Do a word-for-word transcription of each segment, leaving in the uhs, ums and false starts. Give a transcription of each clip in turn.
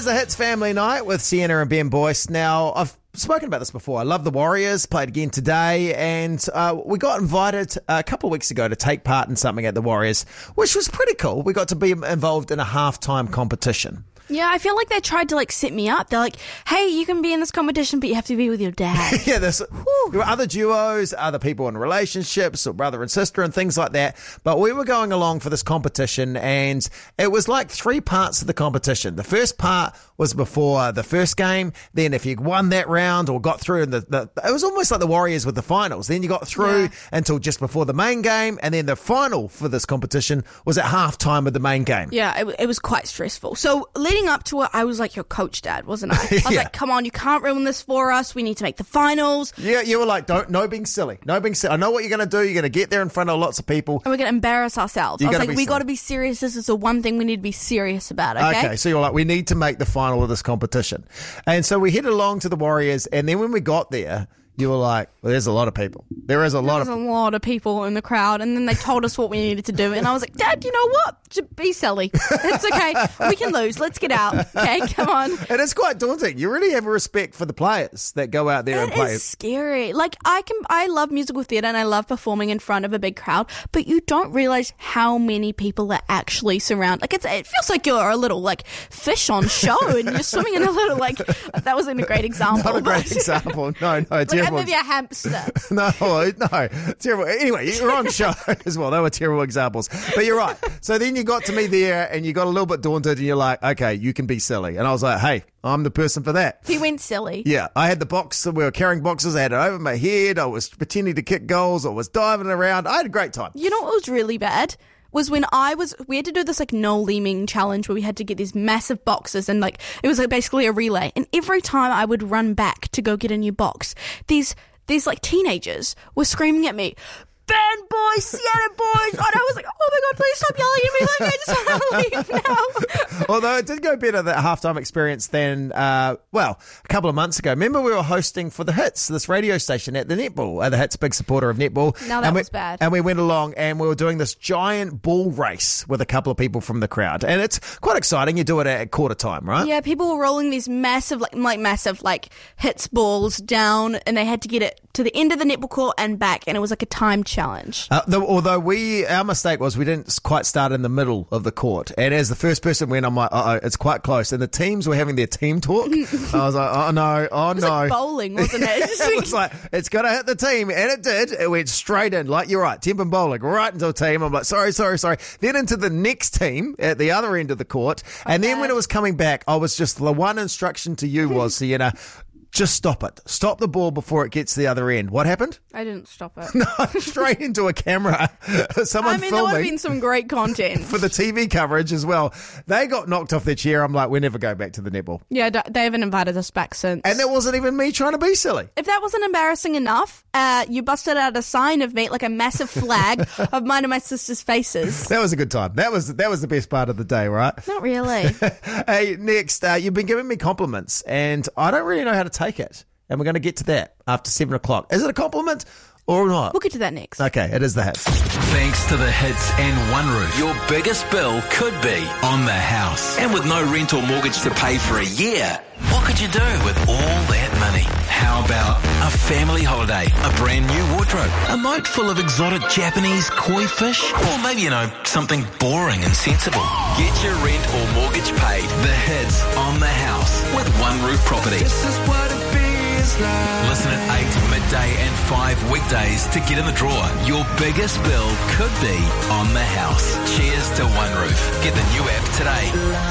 is the Hits Family Night with Sienna and Ben Boyce. Now, I've spoken about this before. I love the Warriors, played again today, and uh, we got invited a couple of weeks ago to take part in something at the Warriors, which was pretty cool. We got to be involved in a halftime competition. Yeah, I feel like they tried to, like, set me up. They're like, hey, you can be in this competition, but you have to be with your dad. yeah, there's, there were other duos, other people in relationships, or brother and sister and things like that. But we were going along for this competition, and it was like three parts of the competition. The first part was before the first game. Then if you won that round or got through, in the, the it was almost like the Warriors with the finals. Then you got through yeah. until just before the main game, and then the final for this competition was at halftime of the main game. Yeah, it, it was quite stressful. So leading up to it, I was like your coach dad, wasn't I? I was yeah. like, come on, you can't ruin this for us. We need to make the finals. Yeah, you were like, don't, no being silly. No being silly. I know what you're going to do. You're going to get there in front of lots of people. And we're going to embarrass ourselves. You're I was like, we got to be serious. This is the one thing we need to be serious about, okay? Okay, so you're like, we need to make the final of this competition. And so we headed along to the Warriors, and then when we got there, you were like, well, there's a lot of people. There is a lot There's of a lot of people in the crowd, and then they told us what we needed to do, and I was like, Dad, you know what? Just be silly. It's okay. We can lose. Let's get out. Okay, come on. And it's quite daunting. You really have a respect for the players that go out there it and play. It's scary. Like, I can, I love musical theatre and I love performing in front of a big crowd, but you don't realise how many people are actually surround. Like, it's, it feels like you're a little, like, fish on show, and you're swimming in a little, like, that wasn't a great example. Not a great but, example. No, no, like, terrible. maybe a hamster. no, no, terrible. Anyway, you're on show as well. They were terrible examples. But you're right. So then you got to me there and you got a little bit daunted and you're like, okay, you can be silly. And I was like, hey, I'm the person for that. He went silly. Yeah, I had the box. We were carrying boxes. I had it over my head. I was pretending to kick goals. I was diving around. I had a great time. You know what was really bad? Was when I was, we had to do this like no leaming challenge where we had to get these massive boxes and like, it was like basically a relay. And every time I would run back to go get a new box, these, these like teenagers were screaming at me, Ben Boyce, Sienna Boyce. And I was like, oh my God, please stop yelling at me. Like, I just want to leave now. Although it did go better, that halftime experience, than, uh, well, a couple of months ago. Remember we were hosting for the Hits, this radio station at the netball. Uh, the Hits, big supporter of netball. No, that and was we, bad. And we went along and we were doing this giant ball race with a couple of people from the crowd. And it's quite exciting. You do it at quarter time, right? Yeah, people were rolling these massive, like, like massive, like, Hits balls down, and they had to get it to the end of the netball court and back, and it was like a time challenge. Uh, the, although we, our mistake was we didn't quite start in the middle of the court. And as the first person went, I'm like, uh-oh, it's quite close. And the teams were having their team talk. I was like, oh no, oh it was no. like bowling, wasn't it? It was like, it's got to hit the team. And it did. It went straight in. Like, you're right, temp and bowling, right into a team. I'm like, sorry, sorry, sorry. Then into the next team at the other end of the court. Okay. And then when it was coming back, I was just, the one instruction to you was, Sienna, just stop it. Stop the ball before it gets to the other end. What happened? I didn't stop it. No, straight into a camera. Someone I mean, filming. there would have been some great content. For the T V coverage as well. They got knocked off their chair. I'm like, we're never going back to the netball. Yeah, they haven't invited us back since. And that wasn't even me trying to be silly. If that wasn't embarrassing enough, uh, you busted out a sign of me, like a massive flag of mine and my sister's faces. That was a good time. That was that was the best part of the day, right? Not really. Hey, next, uh, you've been giving me compliments, and I don't really know how to take it. And we're going to get to that after seven o'clock. Is it a compliment or not? We'll get to that next. Okay, it is the Hits. Thanks to the Hits and One Roof, your biggest bill could be on the house. And with no rent or mortgage to pay for a year, what could you do with all that money? How about a family holiday, a brand new wardrobe, a moat full of exotic Japanese koi fish, or maybe, you know, something boring and sensible? Get your rent or mortgage paid. The Hits on the house with One Roof Property. This is what it feels like. Listen at eight midday and five weekdays to get in the draw. Your biggest bill could be on the house. Cheers to One Roof. Get the new app today.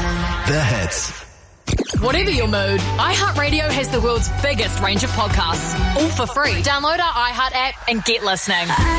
The Hits. Whatever your mood, iHeartRadio has the world's biggest range of podcasts, all for free. Download our iHeart app and get listening.